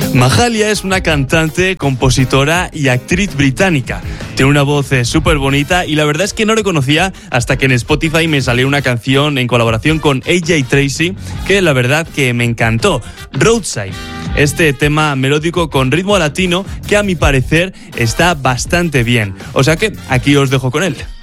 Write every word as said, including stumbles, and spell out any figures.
Mahalia es una cantante, compositora y actriz británica. Tiene una voz eh, súper bonita y la verdad es que no le conocía hasta que en Spotify me salió una canción en colaboración con A J Tracey que la verdad que me encantó, Roadside. Este tema melódico con ritmo latino que a mi parecer está bastante bien. O sea que aquí os dejo con él.